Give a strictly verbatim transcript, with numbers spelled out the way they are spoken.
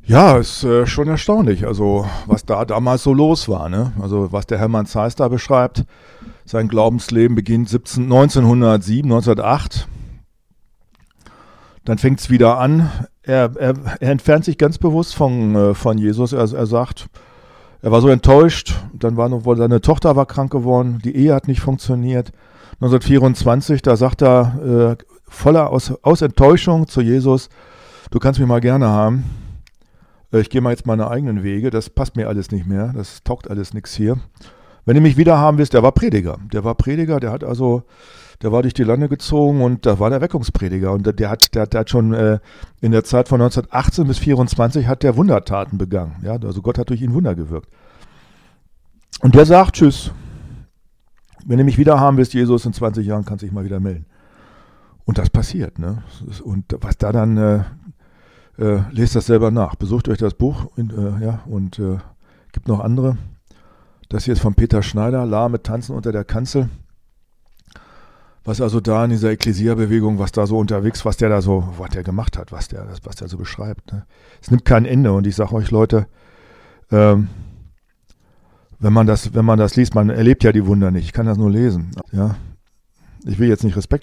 Ja, ist äh, schon erstaunlich, also was da damals so los war, ne? Also was der Hermann Zeiss da beschreibt, sein Glaubensleben beginnt siebzehn, neunzehnhundertsieben, neunzehnhundertacht, dann fängt es wieder an, er, er, er entfernt sich ganz bewusst von, äh, von Jesus, er, er sagt, er war so enttäuscht, dann war noch wohl seine Tochter war krank geworden, die Ehe hat nicht funktioniert. neunzehnhundertvierundzwanzig, da sagt er äh, voller aus, aus Enttäuschung zu Jesus, du kannst mich mal gerne haben. Ich gehe mal jetzt meine eigenen Wege, das passt mir alles nicht mehr, das taugt alles nichts hier. Wenn du mich wieder haben willst, der war Prediger, der war Prediger, der hat also, der war durch die Lande gezogen und da war der Weckungsprediger und der, der hat, der, der hat schon äh, in der Zeit von neunzehnhundertachtzehn bis vierundzwanzig hat der Wundertaten begangen, ja, also Gott hat durch ihn Wunder gewirkt. Und der sagt, tschüss, wenn du mich wieder haben willst, Jesus, in zwanzig Jahren kannst du dich mal wieder melden. Und das passiert, ne? Und was da dann äh, Äh, lest das selber nach. Besucht euch das Buch in, äh, ja, und äh, gibt noch andere. Das hier ist von Peter Schneider, Lahme tanzen unter der Kanzel. Was also da in dieser Ekklesia-Bewegung, was da so unterwegs, was der da so, was der gemacht hat, was der, was der so beschreibt. Ne? Es nimmt kein Ende und ich sage euch Leute, ähm, wenn man das, wenn man das liest, man erlebt ja die Wunder nicht. Ich kann das nur lesen. Ja, ich will jetzt nicht Respekt